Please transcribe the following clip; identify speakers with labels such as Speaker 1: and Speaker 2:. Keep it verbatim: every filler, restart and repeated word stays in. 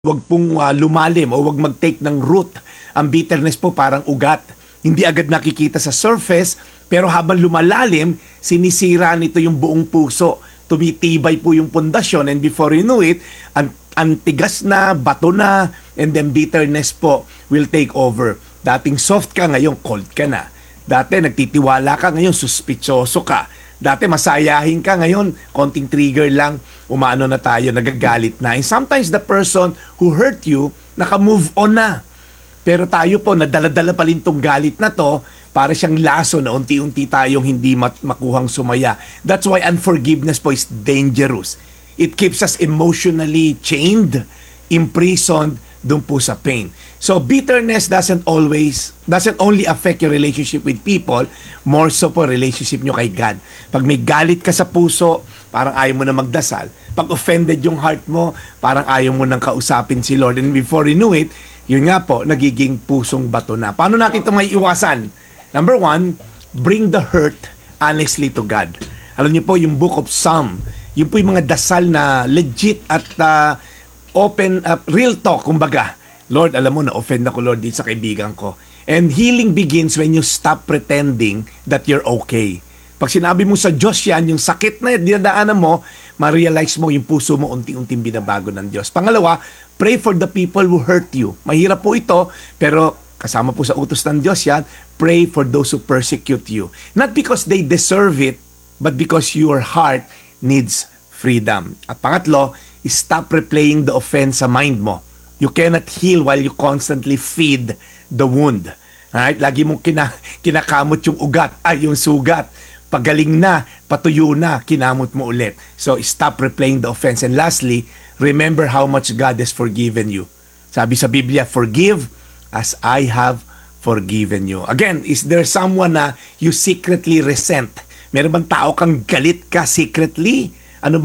Speaker 1: Huwag pong ah, lumalim o huwag mag-take ng root. Ang bitterness po parang ugat. Hindi agad nakikita sa surface, pero habang lumalalim, sinisira nito yung buong puso. Tumitibay po yung pundasyon, and before you know it, ang, ang tigas na, bato na, and then bitterness po will take over. Dating soft ka, ngayon cold ka na. Dati nagtitiwala ka, ngayon suspitsoso ka. Dati masayahin ka, ngayon konting trigger lang, umano na tayo, nagagalit na. And sometimes the person who hurt you, naka-move on na. Pero tayo po, nadala-dala pa rin tong galit na to, para siyang laso na unti-unti tayong hindi mat- makuhang sumaya. That's why unforgiveness po is dangerous. It keeps us emotionally chained, imprisoned, doon po sa pain. So bitterness doesn't always, doesn't only affect your relationship with people, more so po relationship nyo kay God. Pag may galit ka sa puso, parang ayaw mo na magdasal. Pag offended yung heart mo, parang ayaw mo nang kausapin si Lord. And before you knew it, yun nga po, nagiging pusong bato na. Paano natin ito may iwasan? Number one, bring the hurt honestly to God. Alam niyo po, yung book of Psalm, yun po yung mga dasal na legit at uh, open up, real talk, kumbaga. Lord, alam mo, na-offend ako, Lord, dito sa kaibigan ko. And healing begins when you stop pretending that you're okay. Pag sinabi mo sa Diyos yan, yung sakit na dinadaanan mo, ma-realize mo yung puso mo unti-unting binabago ng Diyos. Pangalawa, pray for the people who hurt you. Mahirap po ito, pero kasama po sa utos ng Diyos yan, pray for those who persecute you. Not because they deserve it, but because your heart needs freedom. At pangatlo, stop replaying the offense sa mind mo. You cannot heal while you constantly feed the wound. Alright? Lagi mong kina, kinakamot yung ugat, ay yung sugat. Pagaling na, patuyo na, kinamot mo ulit. So stop replaying the offense. And lastly, remember how much God has forgiven you. Sabi sa Biblia, forgive as I have forgiven you. Again, is there someone na you secretly resent? Meron bang tao kang galit ka secretly?